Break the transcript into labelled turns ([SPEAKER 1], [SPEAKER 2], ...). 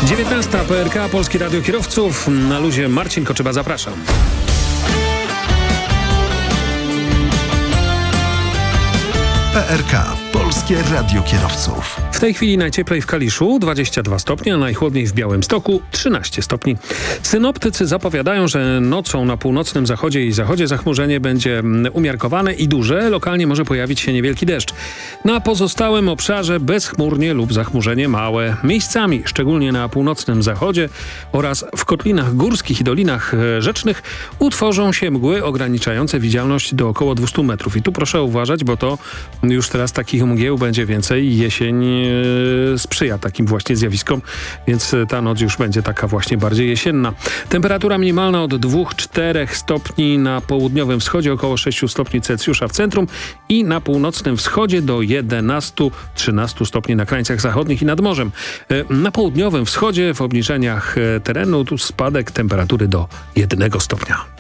[SPEAKER 1] 19. PRK, Polskie Radio Kierowców. Na luzie Marcin Koczyba, zapraszam.
[SPEAKER 2] PRK, Polskie Radio Kierowców.
[SPEAKER 1] W tej chwili najcieplej w Kaliszu 22 stopnie, a najchłodniej w Białymstoku 13 stopni. Synoptycy zapowiadają, że nocą na północnym zachodzie i zachodzie zachmurzenie będzie umiarkowane i duże. Lokalnie może pojawić się niewielki deszcz. Na pozostałym obszarze bezchmurnie lub zachmurzenie małe. Miejscami, szczególnie na północnym zachodzie oraz w kotlinach górskich i dolinach rzecznych utworzą się mgły ograniczające widzialność do około 200 metrów. I tu proszę uważać, bo to już teraz takich mgieł będzie więcej. Jesień sprzyja takim właśnie zjawiskom, więc ta noc już będzie taka właśnie bardziej jesienna. Temperatura minimalna od 2-4 stopni na południowym wschodzie, około 6 stopni Celsjusza w centrum i na północnym wschodzie do 11-13 stopni na krańcach zachodnich i nad morzem. Na południowym wschodzie w obniżeniach terenu tu spadek temperatury do 1 stopnia.